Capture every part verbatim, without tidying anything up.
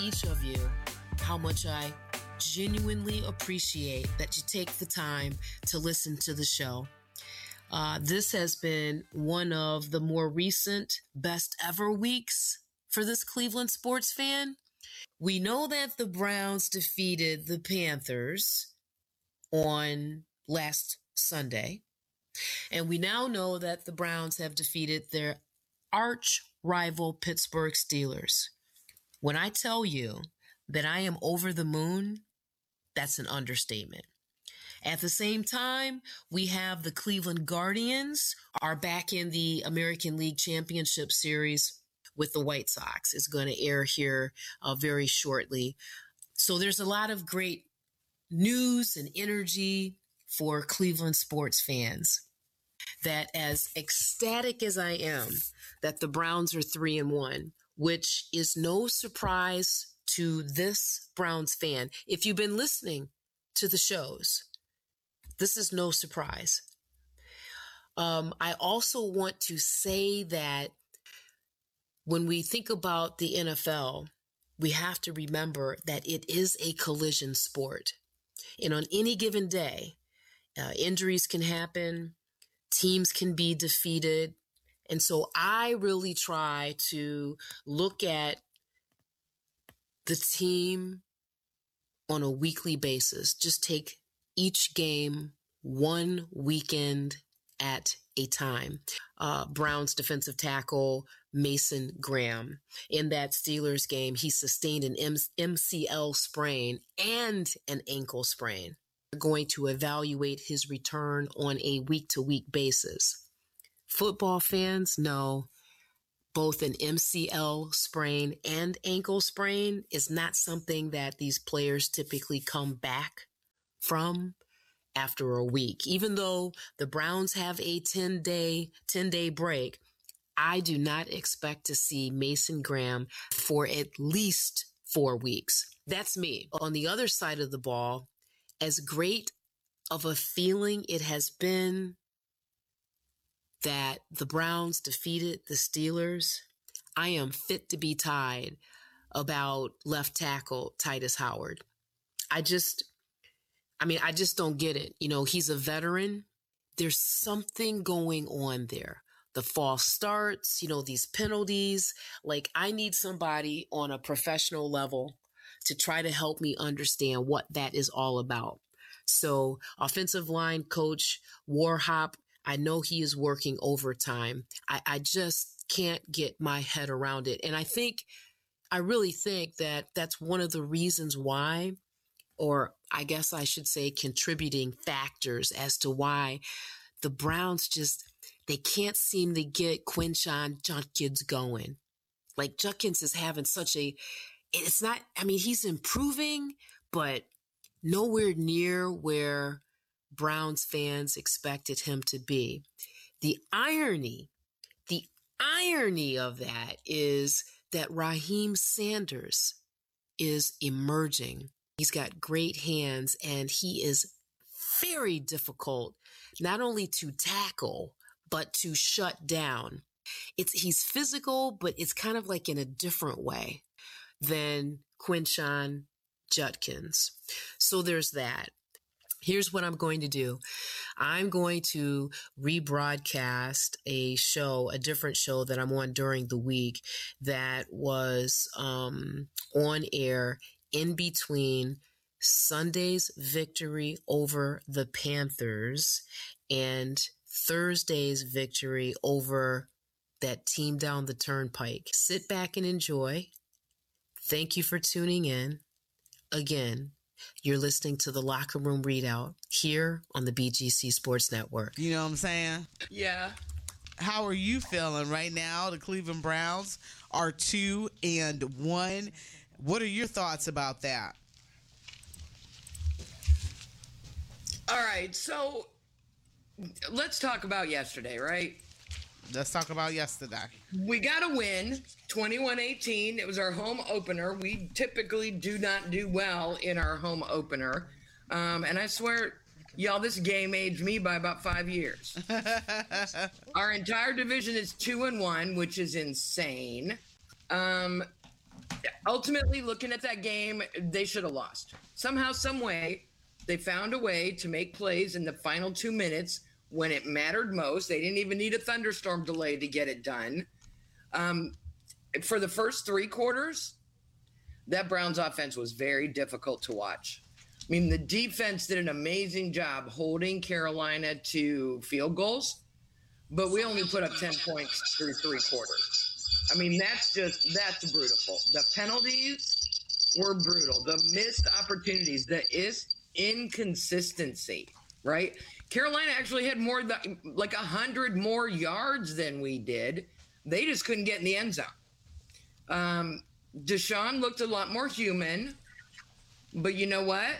each of you how much I genuinely appreciate that you take the time to listen to the show. Uh, this has been one of the more recent best ever weeks for this Cleveland sports fan. We know that the Browns defeated the Panthers on last Sunday, and we now know that the Browns have defeated their arch rival Pittsburgh Steelers. When I tell you that I am over the moon, that's an understatement. At the same time, we have the Cleveland Guardians are back in the American League Championship Series with the White Sox. It's going to air here uh, very shortly. So there's a lot of great news and energy for Cleveland sports fans. That as ecstatic as I am that the Browns are three and one, which is no surprise to this Browns fan. If you've been listening to the shows, this is no surprise. Um, I also want to say that when we think about the N F L, we have to remember that it is a collision sport. And on any given day, uh, injuries can happen, teams can be defeated. And so I really try to look at the team on a weekly basis. Just take each game one weekend at a time. Uh, Browns defensive tackle Mason Graham. In that Steelers game, he sustained an M C L sprain and an ankle sprain. We're going to evaluate his return on a week-to-week basis. Football fans know both an M C L sprain and ankle sprain is not something that these players typically come back from after a week. Even though the Browns have a ten-day, ten-day break, I do not expect to see Mason Graham for at least four weeks. That's me. On the other side of the ball, as great of a feeling it has been that the Browns defeated the Steelers, I am fit to be tied about left tackle Tytus Howard. I just, I mean, I just don't get it. You know, he's a veteran. There's something going on there. The false starts, you know, these penalties. Like, I need somebody on a professional level to try to help me understand what that is all about. So offensive line coach Warhop, I know he is working overtime. I, I just can't get my head around it. And I think, I really think that that's one of the reasons why, or I guess I should say contributing factors as to why the Browns just, they can't seem to get Quinshon Judkins going. Like, Judkins is having such a, it's not, I mean, he's improving, but nowhere near where Browns fans expected him to be. The irony, the irony of that is that Raheem Sanders is emerging. He's got great hands and he is very difficult, not only to tackle, but to shut down. It's, he's physical, but it's kind of like in a different way than Quinshon Judkins. So there's that. Here's what I'm going to do. I'm going to rebroadcast a show, a different show that I'm on during the week that was um, on air in between Sunday's victory over the Panthers and Thursday's victory over that team down the turnpike. Sit back and enjoy. Thank you for tuning in. Again, you're listening to the Locker Room Readout here on the B G C Sports Network. You know what I'm saying? Yeah. How are you feeling right now? The Cleveland Browns are two and one. What are your thoughts about that? All right, so let's talk about yesterday, right? Let's talk about yesterday. We got a win, twenty-one eighteen. It was our home opener. We typically do not do well in our home opener. Um, and I swear, y'all, this game aged me by about five years. Our entire division is two and one, which is insane. Um, ultimately, looking at that game, they should have lost. Somehow, some way, they found a way to make plays in the final two minutes when it mattered most. They didn't even need a thunderstorm delay to get it done. Um, for the first three quarters, that Browns offense was very difficult to watch. I mean, the defense did an amazing job holding Carolina to field goals, but we only put up ten points through three quarters. I mean, that's just, that's brutal. The penalties were brutal. The missed opportunities, the is inconsistency, right? Carolina actually had more, than, like one hundred more yards than we did. They just couldn't get in the end zone. Um, Deshaun looked a lot more human, but you know what?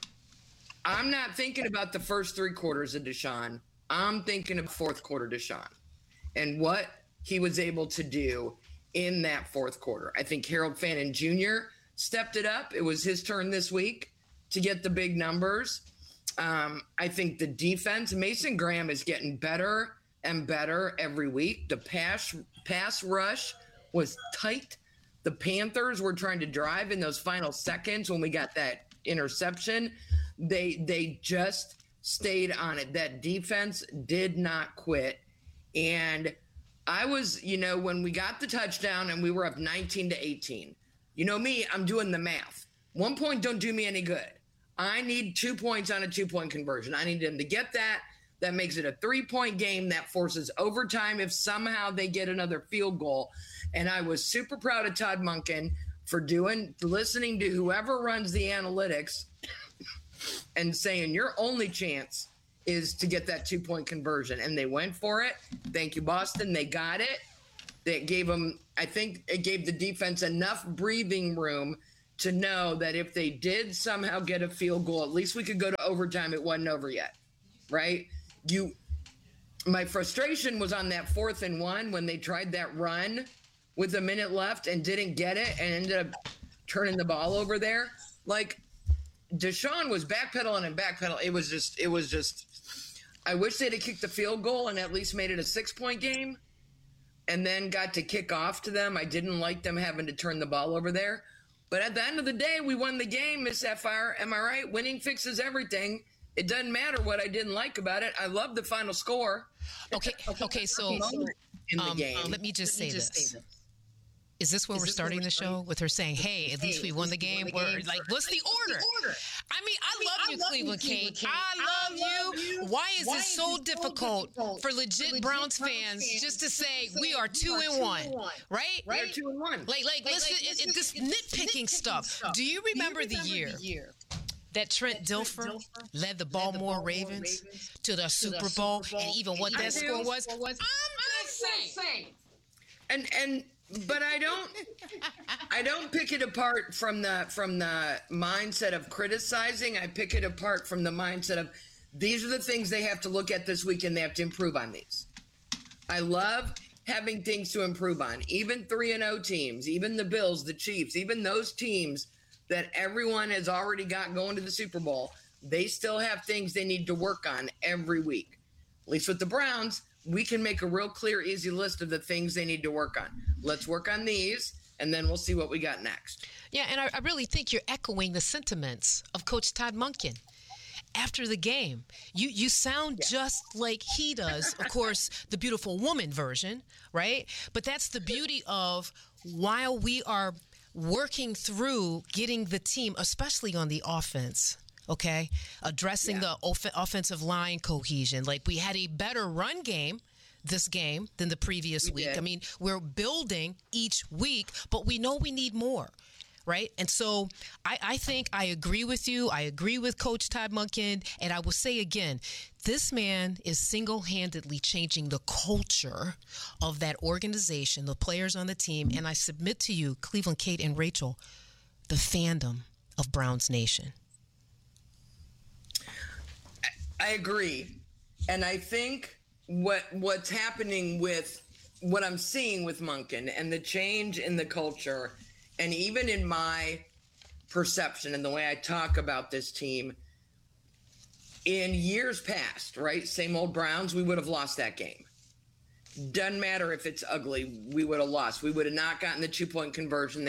I'm not thinking about the first three quarters of Deshaun. I'm thinking of fourth quarter Deshaun and what he was able to do in that fourth quarter. I think Harold Fannin Junior stepped it up. It was his turn this week to get the big numbers. Um, I think the defense, Mason Graham is getting better and better every week. The pass pass rush was tight. The Panthers were trying to drive in those final seconds when we got that interception. They they just stayed on it. That defense did not quit. And I was, you know, when we got the touchdown and we were up nineteen to eighteen, you know me, I'm doing the math. One point don't do me any good. I need two points on a two-point conversion. I need them to get that. That makes it a three-point game. That forces overtime if somehow they get another field goal. And I was super proud of Todd Monken for doing, for listening to whoever runs the analytics and saying your only chance is to get that two-point conversion. And they went for it. Thank you, Boston. They got it. That gave them, I think it gave the defense enough breathing room to know that if they did somehow get a field goal, at least we could go to overtime. It wasn't over yet, right? You, my frustration was on that fourth and one when they tried that run with a minute left and didn't get it and ended up turning the ball over there. Like Deshaun was backpedaling and backpedaling. It was just, it was just, I wish they'd have kicked the field goal and at least made it a six point game and then got to kick off to them. I didn't like them having to turn the ball over there. But at the end of the day, we won the game, Miss Sapphire. Am I right? Winning fixes everything. It doesn't matter what I didn't like about it. I love the final score. Okay, okay, so in the um, game. let me just Let me say just this. say this. Is this where Is we're this starting where we're the show starting? with her saying, "Hey, at least Hey, we at won the least we game"? won the We're game. like, what's the order? order? I mean, I, I mean, love I you, love Cleveland you, Kate. Cleveland Kate. I I love love you. you. Why is Why it is so it so difficult difficult for legit, for legit Browns Browns fans fans just to just say to we say are we two are and two one, and one, right? Right? We're two and one. Like, like, Like, listen, like, it, it, this this is- nitpicking nitpicking stuff. stuff. Do you Do you remember, the, remember year the year that Trent that Trent Dilfer Dilfer led the led Baltimore, the Baltimore Ravens, Ravens to the to Super the Bowl, Super Bowl, and even and what even that what score that was? score was? I'm just saying. And and but I don't I don't pick it apart from the from the mindset of criticizing. I pick it apart from the mindset of these are the things they have to look at this week and they have to improve on these. I love having things to improve on. Even three and oh teams, even the Bills, the Chiefs, even those teams that everyone has already got going to the Super Bowl, they still have things they need to work on every week. At least with the Browns, we can make a real clear, easy list of the things they need to work on. Let's work on these, and then we'll see what we got next. Yeah, and I, I really think you're echoing the sentiments of Coach Todd Monken. After the game, you you sound yeah. just like he does. Of course, the beautiful woman version, right? But that's the beauty of while we are working through getting the team, especially on the offense, okay, addressing yeah. the off- offensive line cohesion. Like we had a better run game this game than the previous we week. Did. I mean, we're building each week, but we know we need more. Right. And so I, I think I agree with you. I agree with Coach Todd Monken. And I will say again, this man is single-handedly changing the culture of that organization, the players on the team. And I submit to you, Cleveland Kate and Rachel, the fandom of Browns Nation. I agree. And I think what what's happening with what I'm seeing with Monken and the change in the culture, and even in my perception and the way I talk about this team, in years past, right, same old Browns, we would have lost that game. Doesn't matter if it's ugly, we would have lost. We would have not gotten the two-point conversion. They would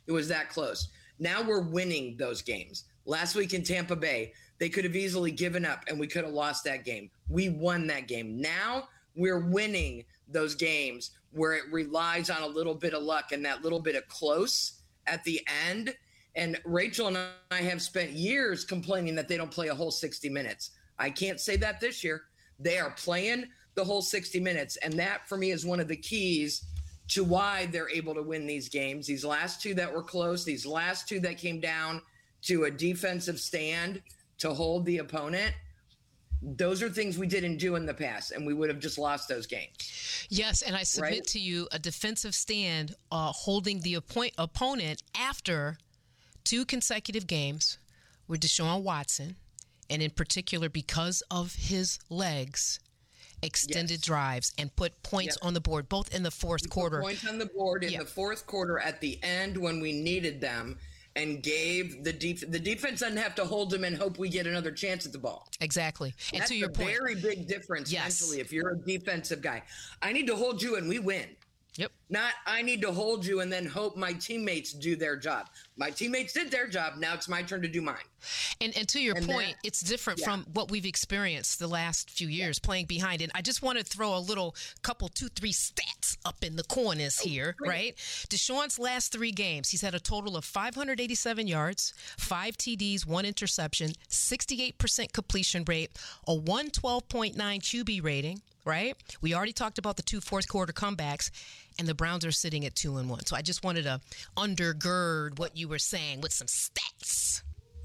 It was that close. Now we're winning those games. Last week in Tampa Bay, they could have easily given up and we could have lost that game. We won that game. Now we're winning those games where it relies on a little bit of luck and that little bit of close at the end. And Rachel and I have spent years complaining that they don't play a whole sixty minutes. I can't say that this year. They are playing the whole sixty minutes. And that, for me, is one of the keys to why they're able to win these games. These last two that were close, these last two that came down to a defensive stand to hold the opponent, those are things we didn't do in the past, and we would have just lost those games. Yes, and I submit right? to you a defensive stand uh, holding the oppo- opponent after two consecutive games with Deshaun Watson, and in particular because of his legs, extended yes. drives and put points yep. on the board, both in the fourth we quarter. Points on the board in yep. the fourth quarter at the end when we needed them, and gave the def- the defense doesn't have to hold them and hope we get another chance at the ball. Exactly. And That's to your a point, very big difference yes. mentally if you're a defensive guy. I need to hold you and we win. Yep. Not I need to hold you and then hope my teammates do their job. My teammates did their job. Now it's my turn to do mine. And and to your and point, that, it's different yeah. from what we've experienced the last few years yeah. playing behind. And I just want to throw a little couple, two, three stats up in the corners here, oh, right? Deshaun's last three games, he's had a total of five hundred eighty-seven yards, five T Ds, one interception, sixty-eight percent completion rate, a one twelve point nine Q B rating, right? We already talked about the two fourth quarter comebacks, and the Browns are sitting at two and one. So I just wanted to undergird what you were saying with some stats.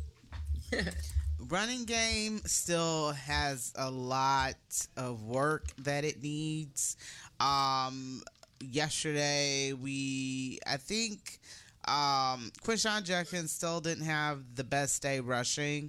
Running game still has a lot of work that it needs. Um, yesterday, we, I think, um, Quinshon Judkins still didn't have the best day rushing.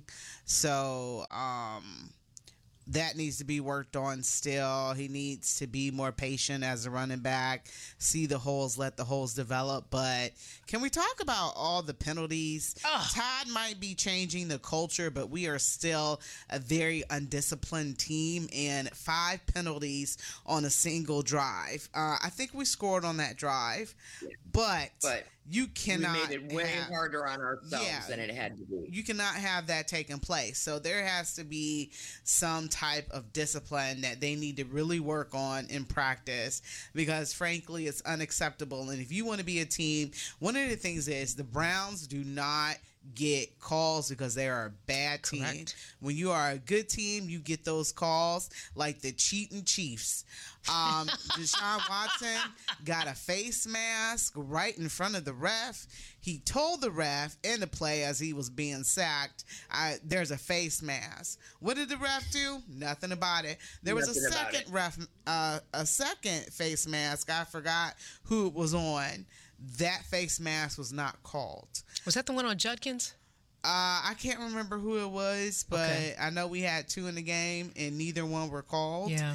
So, um, that needs to be worked on still. He needs to be more patient as a running back, see the holes, let the holes develop. But can we talk about all the penalties? Ugh. Todd might be changing the culture, but we are still a very undisciplined team, and five penalties on a single drive. Uh, I think we scored on that drive, but, but you cannot. We made it way have, harder on ourselves yeah, than it had to be. You cannot have that taking place. So there has to be some type of discipline that they need to really work on in practice, because frankly, it's unacceptable. And if you want to be a team, one of the things is the Browns do not get calls because they are a bad team. Correct. When you are a good team, you get those calls like the cheating Chiefs. Um, Deshaun Watson got a face mask right in front of the ref. He told the ref in the play as he was being sacked, I, there's a face mask. What did the ref do? Nothing about it. There was Nothing a second ref, uh, a second face mask. I forgot who it was on. That face mask was not called. Was that the one on Judkins? Uh, I can't remember who it was, but okay. I know we had two in the game, and neither one were called. Yeah.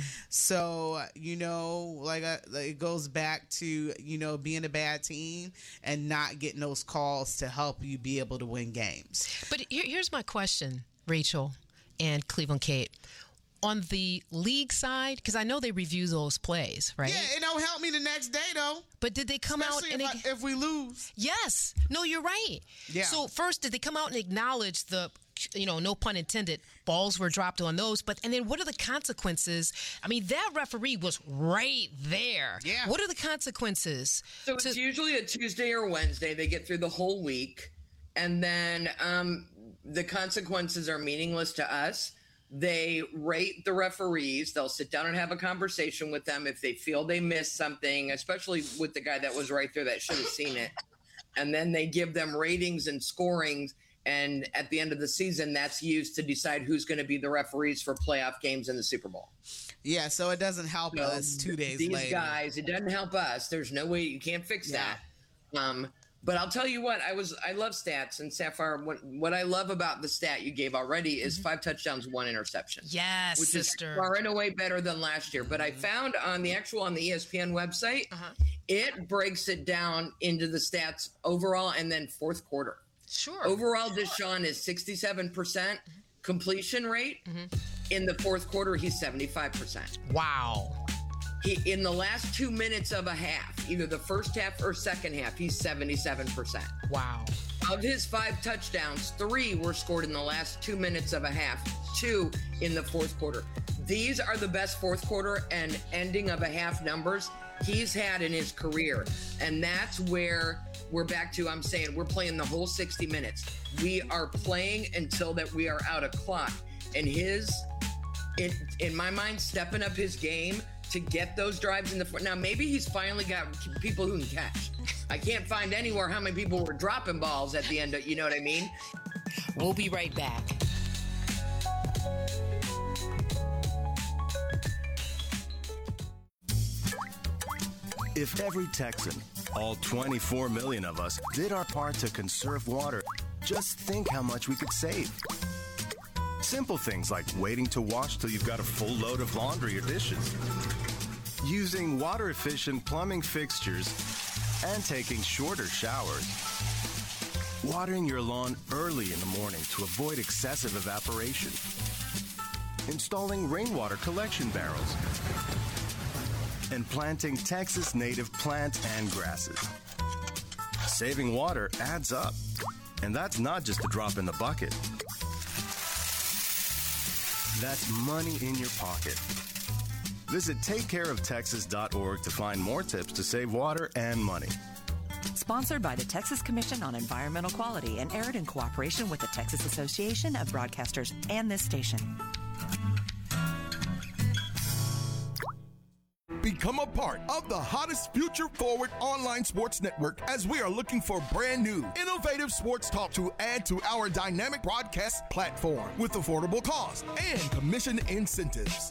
So, you know, like, uh, it goes back to, you know, being a bad team and not getting those calls to help you be able to win games. But here, here's my question, Rachel and Cleveland Kate. On the league side, because I know they review those plays, right? Yeah, it don't help me the next day, though. But did they come Especially out and if, I, if we lose? Yes. No, you're right. Yeah. So first, did they come out and acknowledge the, you know, no pun intended, balls were dropped on those? But and then what are the consequences? I mean, that referee was right there. Yeah. What are the consequences? So to- it's usually a Tuesday or Wednesday. They get through the whole week, and then um, the consequences are meaningless to us. They rate the referees. They'll sit down and have a conversation with them if they feel they missed something, especially with the guy that was right there that should have seen it. And then they give them ratings and scorings. And at the end of the season, that's used to decide who's going to be the referees for playoff games in the Super Bowl. Yeah, so it doesn't help so us two days these later. These guys, it doesn't help us. There's no way you can't fix yeah. that. Um, But I'll tell you what, I was I love stats, and Sapphire, what, what I love about the stat you gave already is mm-hmm. five touchdowns, one interception. Yes, which sister. is far and away better than last year. But I found on the actual on the E S P N website, uh-huh. it breaks it down into the stats overall and then fourth quarter. Sure. Overall, Deshaun is sixty-seven percent completion rate. Mm-hmm. In the fourth quarter, he's seventy-five percent. Wow. He, in the last two minutes of a half, either the first half or second half, he's seventy-seven percent. Wow. Of his five touchdowns, three were scored in the last two minutes of a half, two in the fourth quarter. These are the best fourth quarter and ending of a half numbers he's had in his career. And that's where we're back to, I'm saying, we're playing the whole sixty minutes. We are playing until that we are out of clock. And his, in, in my mind, stepping up his game to get those drives in the front. Now, maybe he's finally got people who can catch. I can't find anywhere how many people were dropping balls at the end of, you know what I mean? We'll be right back. If every Texan, all twenty-four million of us, did our part to conserve water, just think how much we could save. Simple things like waiting to wash till you've got a full load of laundry or dishes, using water-efficient plumbing fixtures, and taking shorter showers. Watering your lawn early in the morning to avoid excessive evaporation. Installing rainwater collection barrels. And planting Texas native plants and grasses. Saving water adds up. And that's not just a drop in the bucket. That's money in your pocket. Visit take care of texas dot org to find more tips to save water and money. Sponsored by the Texas Commission on Environmental Quality and aired in cooperation with the Texas Association of Broadcasters and this station. Become a part of the hottest future-forward online sports network as we are looking for brand new, innovative sports talk to add to our dynamic broadcast platform with affordable cost and commission incentives.